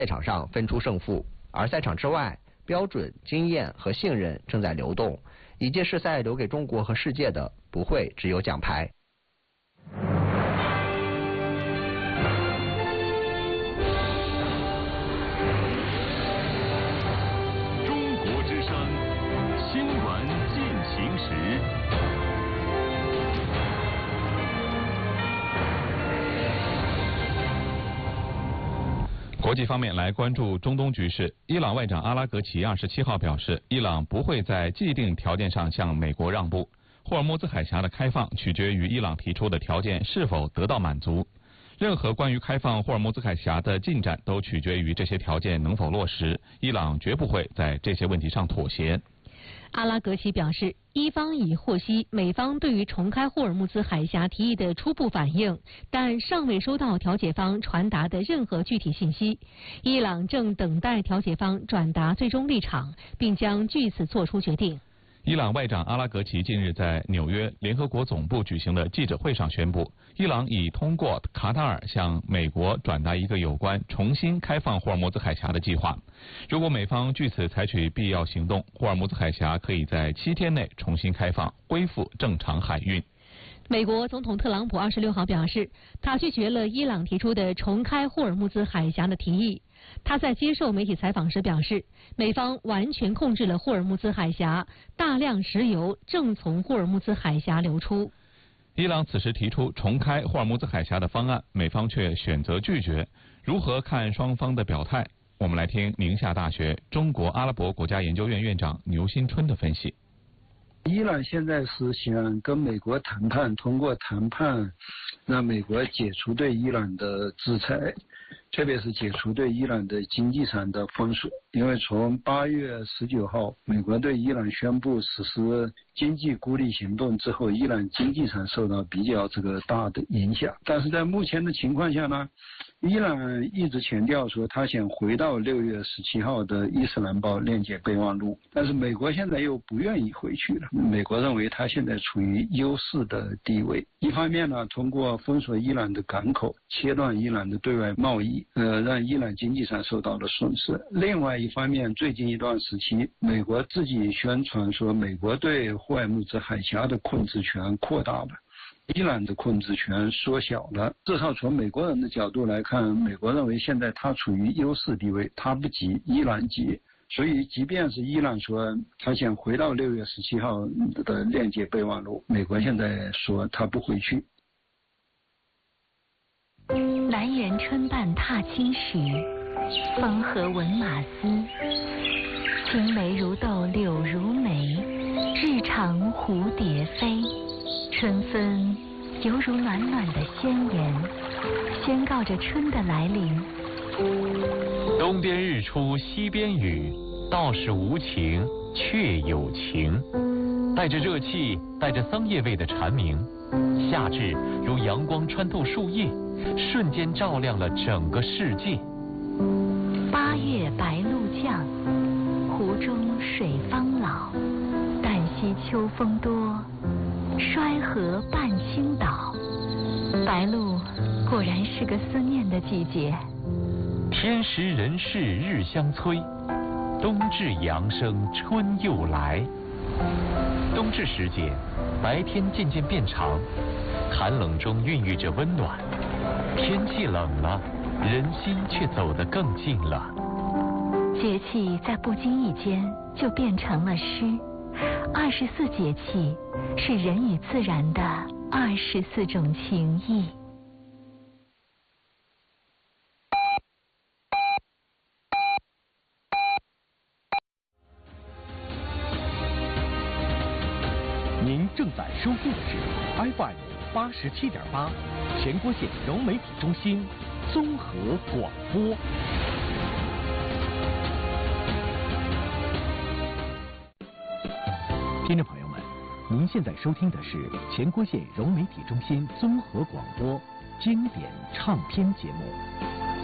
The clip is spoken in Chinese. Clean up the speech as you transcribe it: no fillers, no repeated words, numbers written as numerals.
赛场上分出胜负，而赛场之外，标准、经验和信任正在流动。一届世赛留给中国和世界的不会只有奖牌。 中国之声新闻进行时。 国际方面来关注中东局势。伊朗外长阿拉格齐27号表示，伊朗不会在既定条件上向美国让步。霍尔木兹海峡的开放取决于伊朗提出的条件是否得到满足。任何关于开放霍尔木兹海峡的进展都取决于这些条件能否落实。伊朗绝不会在这些问题上妥协。 阿拉格齐表示，伊方已获悉美方对于重开霍尔木兹海峡提议的初步反应，但尚未收到调解方传达的任何具体信息。伊朗正等待调解方转达最终立场，并将据此作出决定。 伊朗外长阿拉格齐近日在纽约联合国总部举行的记者会上宣布，伊朗已通过卡塔尔向美国转达一个有关重新开放霍尔木兹海峡的计划。如果美方据此采取必要行动，霍尔木兹海峡可以在7天内重新开放，恢复正常海运。 美国总统特朗普26号表示，他拒绝了伊朗提出的重开霍尔木兹海峡的提议。他在接受媒体采访时表示，美方完全控制了霍尔木兹海峡，大量石油正从霍尔木兹海峡流出。 伊朗此时提出重开霍尔木兹海峡的方案，美方却选择拒绝。如何看双方的表态？我们来听宁夏大学中国阿拉伯国家研究院院长牛新春的分析。 伊朗现在是想跟美国谈判，通过谈判让美国解除对伊朗的制裁，特别是解除对伊朗的经济上的封锁。因为从8月19号美国对伊朗宣布实施经济孤立行动之后，伊朗经济上受到比较大的影响。但是在目前的情况下呢，伊朗一直强调说他想回到6月17号的伊斯兰堡链接备忘录，但是美国现在又不愿意回去了。美国认为他现在处于优势的地位，一方面呢，通过封锁伊朗的港口，切断伊朗的对外贸易，让伊朗经济上受到了损失。另外一方面，最近一段时期，美国自己宣传说美国对霍尔木兹海峡的控制权扩大了，伊朗的控制权缩小了。至少从美国人的角度来看，美国认为现在他处于优势地位，他不急，伊朗急。所以即便是伊朗说他想回到6月17号的链接备忘录，美国现在说他不回去。 南园春半踏青时，风和闻马嘶。青梅如豆柳如眉，日长蝴蝶飞。春分犹如暖暖的宣言，宣告着春的来临。 东边日出西边雨，道是无晴却有晴。带着热气，带着桑叶味的蝉鸣，夏至如阳光穿透树叶，瞬间照亮了整个世界。 8月白露降，湖中水方老。旦夕秋风多，衰河半倾倒。白露果然是个思念的季节。 天时人事日相催，冬至阳生春又来。冬至时节，白天渐渐变长，寒冷中孕育着温暖。天气冷了，人心却走得更近了。 节气在不经意间就变成了诗。24节气是人与自然的24种情谊。 您正在收听的是 FM 87.8全国县融媒体中心综合广播。听众朋友们，您现在收听的是全国县融媒体中心综合广播经典唱片节目。